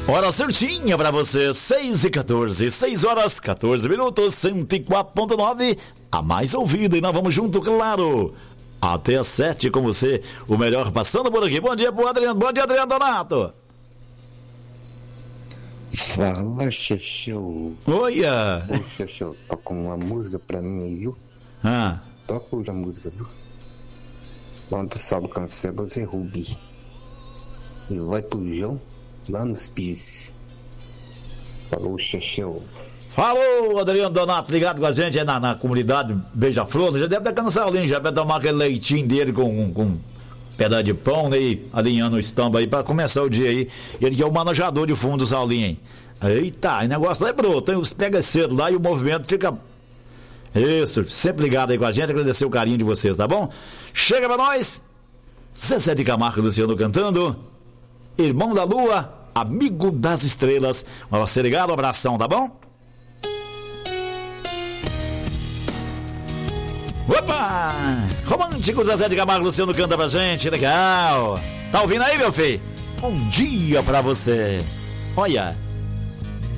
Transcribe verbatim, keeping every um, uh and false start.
Hora certinha pra você, seis e quatorze, seis horas, quatorze minutos, cento e quatro ponto nove, a mais ouvida, e nós vamos junto, claro, até às sete com você, o melhor passando por aqui. Bom dia pro Adriano, bom dia, Adriano Donato. Fala, Xexeu. Oia. Ô, Xexeu, toca uma música pra mim aí, viu? Ah. Toca hoje a música, viu? Vamos pro Saulo Cancebas e Rubi. E vai pro João, lá nos Pires. Falou, Xexeu. Falou, Adriano Donato, ligado com a gente aí na, na comunidade Beija-Flor. Já deve estar cansalinho, já vai tomar aquele leitinho dele com, com um pedaço de pão, né? E alinhando o estambo aí pra começar o dia aí. Ele que é o manejador de fundo do Saulinho, hein? Eita, o negócio lembrou, tem os pega cedo lá e o movimento fica. Isso, sempre ligado aí com a gente, agradecer o carinho de vocês, tá bom? Chega pra nós, Zezé de Camargo e Luciano cantando, Irmão da Lua, Amigo das Estrelas. Você ligado, um abração, tá bom? Opa! Romântico Zezé de Camargo, Luciano canta pra gente, legal. Tá ouvindo aí, meu filho? Bom dia pra você. Olha.